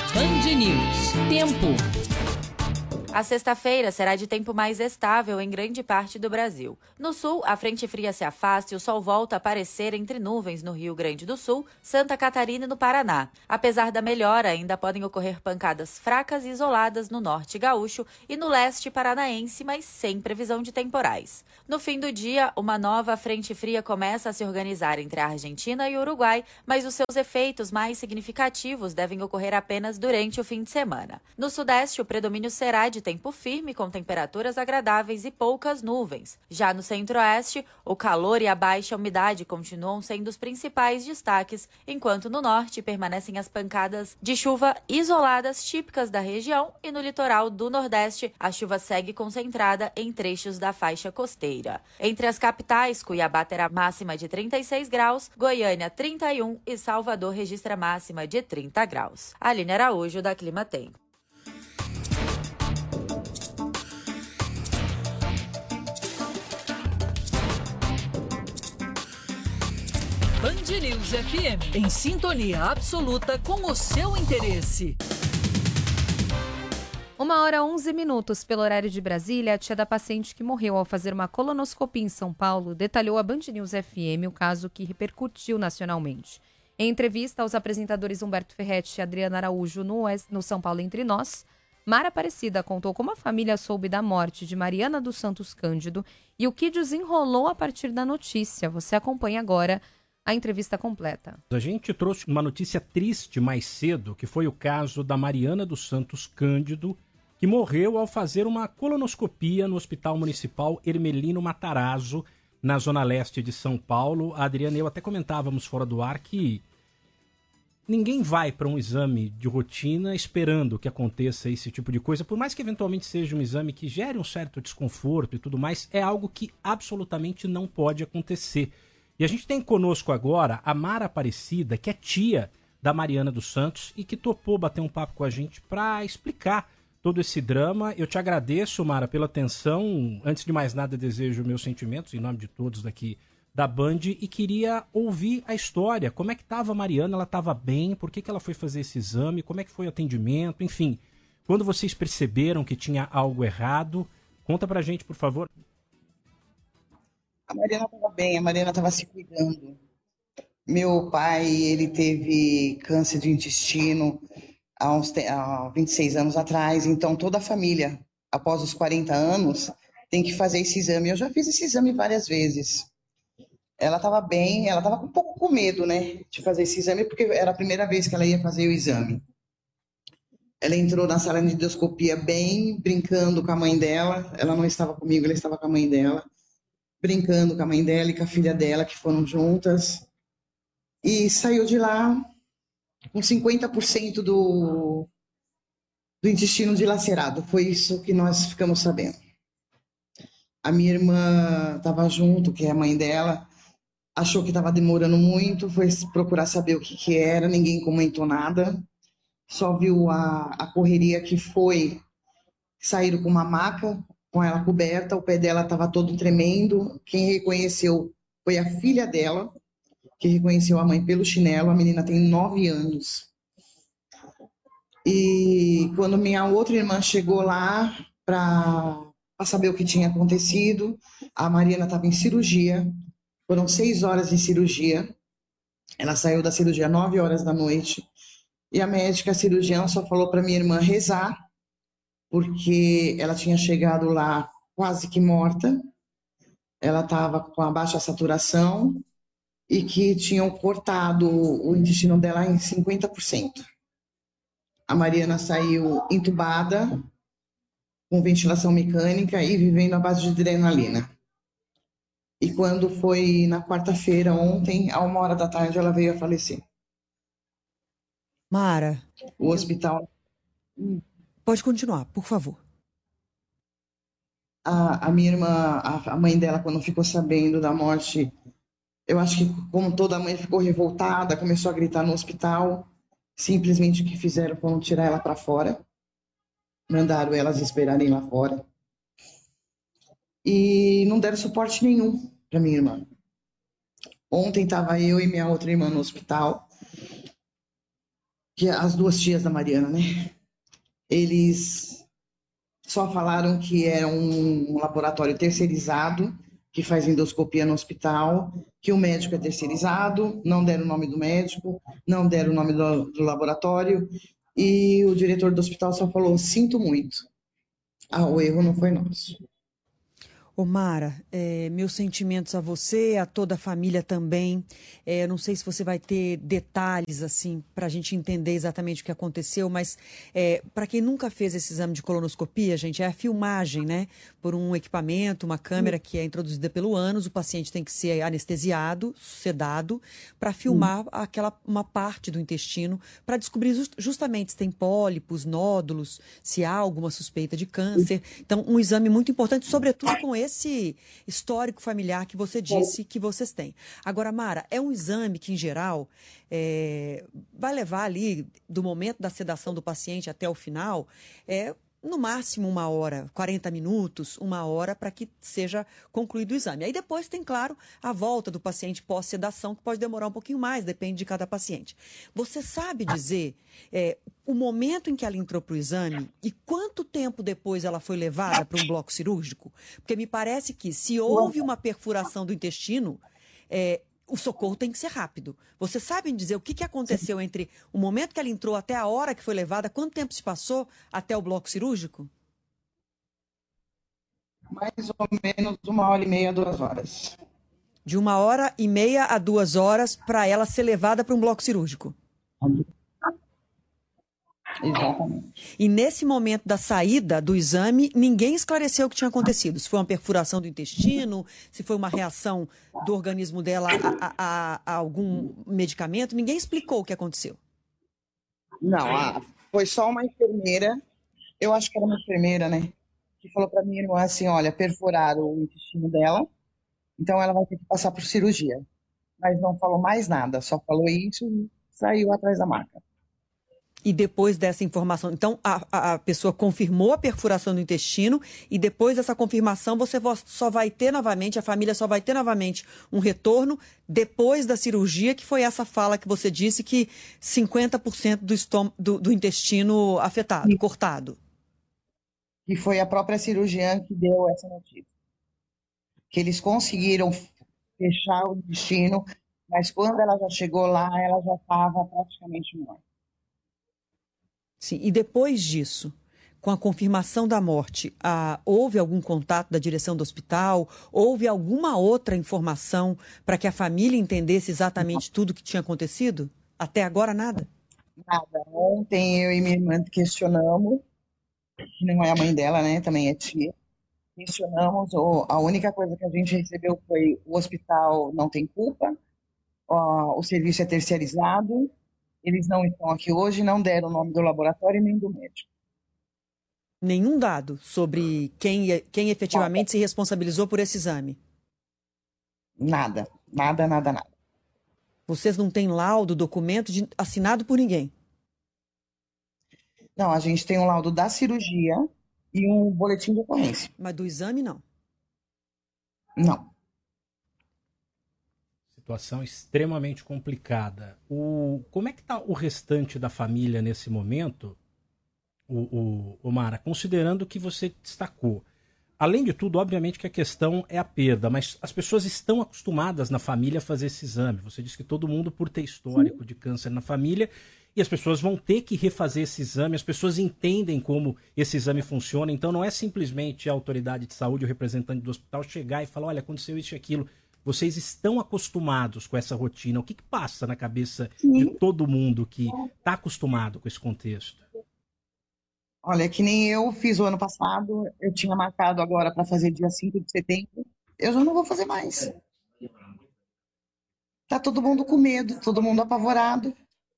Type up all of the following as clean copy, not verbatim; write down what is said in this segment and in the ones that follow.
Band News. Tempo. A sexta-feira será de tempo mais estável em grande parte do Brasil. No sul, a frente fria se afasta e o sol volta a aparecer entre nuvens no Rio Grande do Sul, Santa Catarina e no Paraná. Apesar da melhora, ainda podem ocorrer pancadas fracas e isoladas no norte gaúcho e no leste paranaense, mas sem previsão de temporais. No fim do dia, uma nova frente fria começa a se organizar entre a Argentina e o Uruguai, mas os seus efeitos mais significativos devem ocorrer apenas durante o fim de semana. No sudeste, o predomínio será de tempo firme, com temperaturas agradáveis e poucas nuvens. Já no centro-oeste, o calor e a baixa umidade continuam sendo os principais destaques, enquanto no norte permanecem as pancadas de chuva isoladas típicas da região e no litoral do nordeste, a chuva segue concentrada em trechos da faixa costeira. Entre as capitais, Cuiabá terá máxima de 36 graus, Goiânia 31 e Salvador registra máxima de 30 graus. Aline Araújo, da Clima Tempo. Band News FM, em sintonia absoluta com o seu interesse. 1h11 pelo horário de Brasília. A tia da paciente que morreu ao fazer uma colonoscopia em São Paulo detalhou à Band News FM o caso que repercutiu nacionalmente. Em entrevista aos apresentadores Humberto Ferretti e Adriana Araújo no São Paulo Entre Nós, Mara Aparecida contou como a família soube da morte de Mariana dos Santos Cândido e o que desenrolou a partir da notícia. Você acompanha agora a entrevista completa. A gente trouxe uma notícia triste mais cedo, que foi o caso da Mariana dos Santos Cândido, que morreu ao fazer uma colonoscopia no Hospital Municipal Hermelino Matarazzo, na zona leste de São Paulo. A Adriana e eu até comentávamos fora do ar que ninguém vai para um exame de rotina esperando que aconteça esse tipo de coisa, por mais que eventualmente seja um exame que gere um certo desconforto e tudo mais, é algo que absolutamente não pode acontecer. E a gente tem conosco agora a Mara Aparecida, que é tia da Mariana dos Santos e que topou bater um papo com a gente para explicar todo esse drama. Eu te agradeço, Mara, pela atenção. Antes de mais nada, desejo meus sentimentos em nome de todos daqui da Band e queria ouvir a história. Como é que estava a Mariana? Ela estava bem? Por que ela foi fazer esse exame? Como é que foi o atendimento? Enfim, quando vocês perceberam que tinha algo errado, conta pra gente, por favor. A Mariana estava bem, a Mariana estava se cuidando. Meu pai, ele teve câncer de intestino há 26 anos atrás, então toda a família, após os 40 anos, tem que fazer esse exame. Eu já fiz esse exame várias vezes. Ela estava bem, ela estava um pouco com medo, né, de fazer esse exame, porque era a primeira vez que ela ia fazer o exame. Ela entrou na sala de endoscopia bem, brincando com a mãe dela. Ela não estava comigo, ela estava com a mãe dela. Brincando com a mãe dela e com a filha dela, que foram juntas. E saiu de lá com 50% do intestino dilacerado. Foi isso que nós ficamos sabendo. A minha irmã estava junto, que é a mãe dela, achou que estava demorando muito, foi procurar saber o que era, ninguém comentou nada. Só viu a correria que foi, saíram com uma maca, com ela coberta, o pé dela estava todo tremendo. Quem reconheceu foi a filha dela, que reconheceu a mãe pelo chinelo. A menina tem 9 anos. E quando minha outra irmã chegou lá para saber o que tinha acontecido, a Mariana estava em cirurgia. Foram 6 horas de cirurgia. Ela saiu da cirurgia 9 horas da noite. E a médica cirurgiã só falou para minha irmã rezar, porque ela tinha chegado lá quase que morta, ela estava com a baixa saturação e que tinham cortado o intestino dela em 50%. A Mariana saiu entubada, com ventilação mecânica e vivendo à base de adrenalina. E quando foi na quarta-feira, ontem, a 1h da tarde, ela veio a falecer. Mara, O hospital... pode continuar, por favor. A minha irmã, a mãe dela, quando ficou sabendo da morte, eu acho que, como toda mãe, ficou revoltada, começou a gritar no hospital. Simplesmente o que fizeram foi tirar ela para fora. Mandaram elas esperarem lá fora. E não deram suporte nenhum para minha irmã. Ontem estava eu e minha outra irmã no hospital, que as duas tias da Mariana, né? Eles só falaram que era um laboratório terceirizado, que faz endoscopia no hospital, que o médico é terceirizado, não deram o nome do médico, não deram o nome do laboratório, e o diretor do hospital só falou, sinto muito. O erro não foi nosso. Ô Mara, meus sentimentos a você, a toda a família também. Não sei se você vai ter detalhes assim para a gente entender exatamente o que aconteceu, mas para quem nunca fez esse exame de colonoscopia, gente, é a filmagem, né? Por um equipamento, uma câmera que é introduzida pelo ânus, o paciente tem que ser anestesiado, sedado, para filmar uma parte do intestino, para descobrir justamente se tem pólipos, nódulos, se há alguma suspeita de câncer. Então, um exame muito importante, sobretudo com esse histórico familiar que você disse que vocês têm. Agora, Mara, é um exame que, em geral, vai levar ali, do momento da sedação do paciente até o final, no máximo 1 hora, 40 minutos, 1 hora, para que seja concluído o exame. Aí depois tem, claro, a volta do paciente pós-sedação, que pode demorar um pouquinho mais, depende de cada paciente. Você sabe dizer o momento em que ela entrou para o exame e quanto tempo depois ela foi levada para um bloco cirúrgico? Porque me parece que, se houve uma perfuração do intestino, o socorro tem que ser rápido. Você sabe dizer o que aconteceu entre o momento que ela entrou até a hora que foi levada? Quanto tempo se passou até o bloco cirúrgico? Mais ou menos 1h30, 2 horas. De 1h30 a 2 horas para ela ser levada para um bloco cirúrgico. Exatamente. E nesse momento da saída do exame, ninguém esclareceu o que tinha acontecido. Se foi uma perfuração do intestino, se foi uma reação do organismo dela a algum medicamento, ninguém explicou o que aconteceu. Não, foi só uma enfermeira, eu acho que era uma enfermeira, né? Que falou para minha irmã assim, olha, perfuraram o intestino dela, então ela vai ter que passar por cirurgia. Mas não falou mais nada, só falou isso e saiu atrás da maca. E depois dessa informação, então a pessoa confirmou a perfuração do intestino e depois dessa confirmação você só vai ter novamente, a família só vai ter novamente um retorno depois da cirurgia, que foi essa fala que você disse que 50% do intestino afetado, cortado. E foi a própria cirurgiã que deu essa notícia. Que eles conseguiram fechar o intestino, mas quando ela já chegou lá, ela já estava praticamente morta. Sim, e depois disso, com a confirmação da morte, houve algum contato da direção do hospital? Houve alguma outra informação para que a família entendesse exatamente tudo o que tinha acontecido? Até agora, nada? Nada. Ontem eu e minha irmã questionamos, que não é a mãe dela, né? Também é tia. Questionamos, a única coisa que a gente recebeu foi o hospital não tem culpa, o serviço é terceirizado, eles não estão aqui hoje, não deram o nome do laboratório nem do médico. Nenhum dado sobre quem efetivamente se responsabilizou por esse exame? Nada. Vocês não têm laudo, documento assinado por ninguém? Não, a gente tem um laudo da cirurgia e um boletim de ocorrência. Mas do exame, não? Não. Situação extremamente complicada. Como é que está o restante da família nesse momento, Mara, considerando que você destacou? Além de tudo, obviamente que a questão é a perda, mas as pessoas estão acostumadas na família a fazer esse exame. Você disse que todo mundo, por ter histórico de câncer na família, e as pessoas vão ter que refazer esse exame, as pessoas entendem como esse exame funciona, então não é simplesmente a autoridade de saúde, o representante do hospital, chegar e falar, olha, aconteceu isso e aquilo. Vocês estão acostumados com essa rotina. O que passa na cabeça de todo mundo que está acostumado com esse contexto? Olha, que nem eu fiz o ano passado, eu tinha marcado agora para fazer dia 5 de setembro, eu já não vou fazer mais. Tá todo mundo com medo, todo mundo apavorado.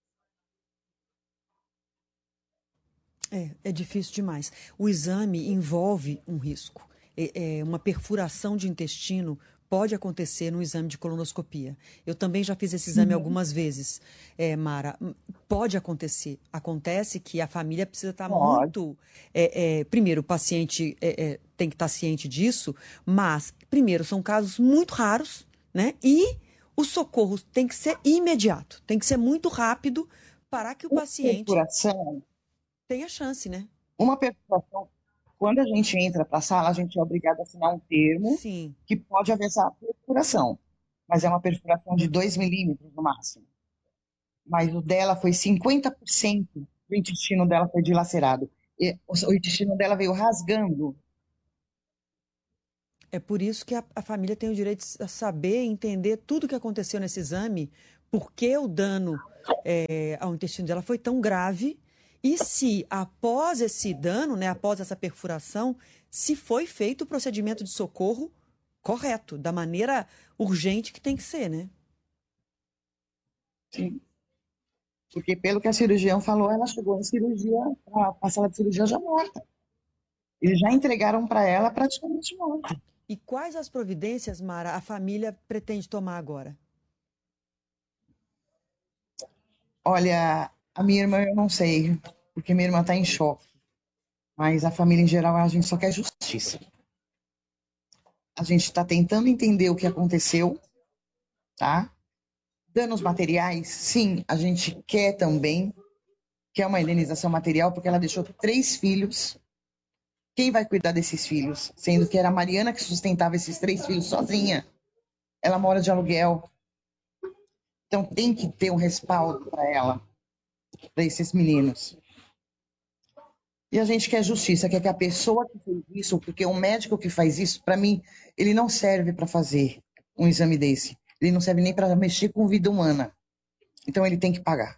É difícil demais. O exame envolve um risco. Uma perfuração de intestino pode acontecer no exame de colonoscopia. Eu também já fiz esse exame algumas vezes, Mara. Pode acontecer. Acontece que a família precisa estar muito... primeiro, o paciente tem que estar ciente disso, mas, primeiro, são casos muito raros, né? E o socorro tem que ser imediato, tem que ser muito rápido para que o paciente perfuração tenha chance, né? Uma perfuração, quando a gente entra para a sala, a gente é obrigado a assinar um termo Sim. que pode haver essa perfuração, mas é uma perfuração de 2 milímetros no máximo. Mas o dela foi 50% do intestino dela foi dilacerado. E o intestino dela veio rasgando. É por isso que a família tem o direito de saber, entender tudo o que aconteceu nesse exame, por que o dano ao intestino dela foi tão grave e se após esse dano, né, após essa perfuração, se foi feito o procedimento de socorro correto, da maneira urgente que tem que ser, né? Sim. Porque pelo que a cirurgião falou, ela chegou em cirurgia, a sala de cirurgia já morta. Eles já entregaram para ela praticamente morta. E quais as providências, Mara, a família pretende tomar agora? Olha, a minha irmã eu não sei, porque minha irmã está em choque. Mas a família em geral, a gente só quer justiça. A gente está tentando entender o que aconteceu, tá? Danos materiais, sim, a gente quer também, que é uma indenização material, porque ela deixou 3 filhos. Quem vai cuidar desses filhos? Sendo que era a Mariana que sustentava esses 3 filhos sozinha. Ela mora de aluguel. Então tem que ter um respaldo para ela, para esses meninos. E a gente quer justiça, quer que a pessoa que fez isso, porque o médico que faz isso, para mim, ele não serve para fazer um exame desse. Ele não serve nem para mexer com vida humana. Então ele tem que pagar.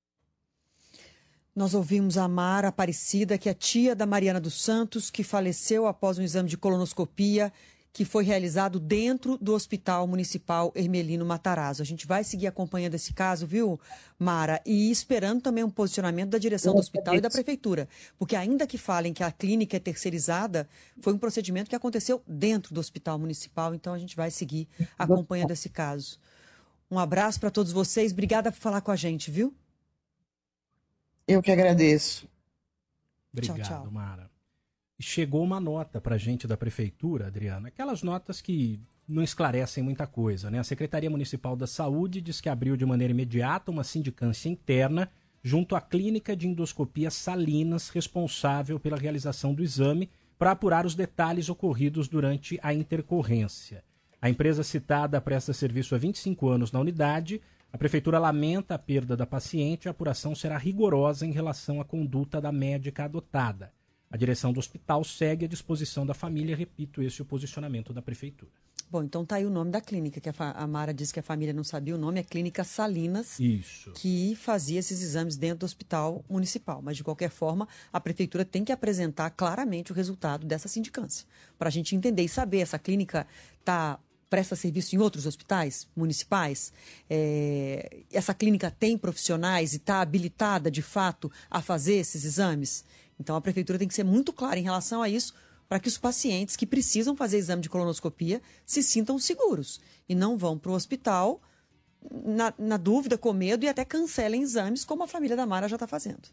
Nós ouvimos a Mara Aparecida, que é tia da Mariana dos Santos, que faleceu após um exame de colonoscopia que foi realizado dentro do Hospital Municipal Hermelino Matarazzo. A gente vai seguir acompanhando esse caso, viu, Mara? E esperando também um posicionamento da direção do hospital e da prefeitura. Porque ainda que falem que a clínica é terceirizada, foi um procedimento que aconteceu dentro do Hospital Municipal. Então a gente vai seguir acompanhando esse caso. Um abraço para todos vocês. Obrigada por falar com a gente, viu? Eu que agradeço. Obrigado, tchau. Mara. Chegou uma nota para a gente da prefeitura, Adriana, aquelas notas que não esclarecem muita coisa, né? A Secretaria Municipal da Saúde diz que abriu de maneira imediata uma sindicância interna junto à Clínica de Endoscopia Salinas, responsável pela realização do exame, para apurar os detalhes ocorridos durante a intercorrência. A empresa citada presta serviço há 25 anos na unidade. A prefeitura lamenta a perda da paciente e a apuração será rigorosa em relação à conduta da médica adotada. A direção do hospital segue à disposição da família. Repito, esse é o posicionamento da prefeitura. Bom, então tá aí o nome da clínica, que a Mara disse que a família não sabia o nome, é Clínica Salinas. Isso. Que fazia esses exames dentro do hospital municipal. Mas, de qualquer forma, a prefeitura tem que apresentar claramente o resultado dessa sindicância, para a gente entender e saber, essa clínica presta serviço em outros hospitais municipais? Essa clínica tem profissionais e está habilitada, de fato, a fazer esses exames? Então, a prefeitura tem que ser muito clara em relação a isso, para que os pacientes que precisam fazer exame de colonoscopia se sintam seguros e não vão para o hospital na dúvida, com medo, e até cancelem exames, como a família da Mara já está fazendo.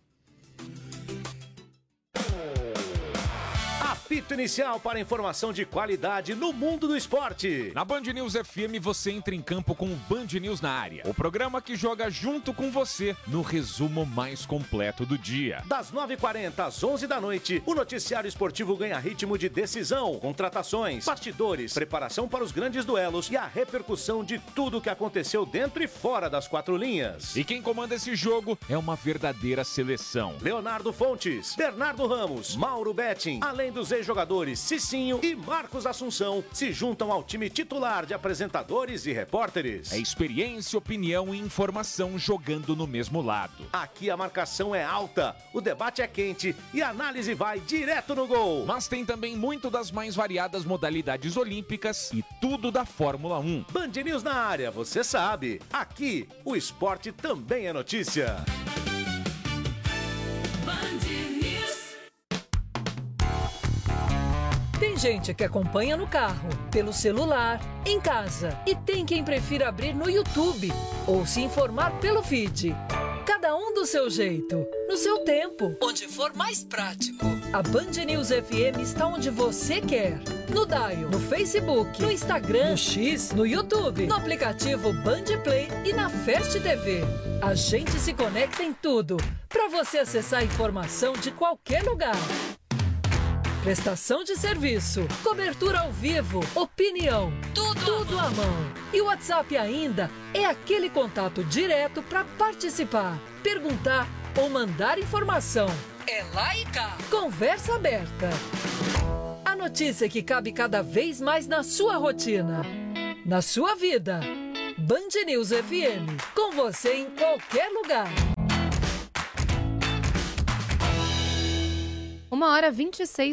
Apito inicial para informação de qualidade no mundo do esporte. Na Band News FM você entra em campo com o Band News na área. O programa que joga junto com você no resumo mais completo do dia. Das 9h40 às 11 da noite, o noticiário esportivo ganha ritmo de decisão, contratações, bastidores, preparação para os grandes duelos e a repercussão de tudo o que aconteceu dentro e fora das 4 linhas. E quem comanda esse jogo é uma verdadeira seleção. Leonardo Fontes, Bernardo Ramos, Mauro Betting, além dos ex-jogadores Cicinho e Marcos Assunção, se juntam ao time titular de apresentadores e repórteres. É experiência, opinião e informação jogando no mesmo lado. Aqui a marcação é alta, o debate é quente e a análise vai direto no gol. Mas tem também muito das mais variadas modalidades olímpicas e tudo da Fórmula 1. Band News na área, você sabe. Aqui, o esporte também é notícia. Tem gente que acompanha no carro, pelo celular, em casa. E tem quem prefira abrir no YouTube ou se informar pelo feed. Cada um do seu jeito, no seu tempo, onde for mais prático. A Band News FM está onde você quer. No Dial, no Facebook, no Instagram, no X, no YouTube, no aplicativo Band Play e na Fast TV. A gente se conecta em tudo, para você acessar a informação de qualquer lugar. Prestação de serviço, cobertura ao vivo, opinião, tudo à mão. E o WhatsApp ainda é aquele contato direto para participar, perguntar ou mandar informação. É lá e cá. Conversa aberta. A notícia que cabe cada vez mais na sua rotina, na sua vida. Band News FM, com você em qualquer lugar. 1h26.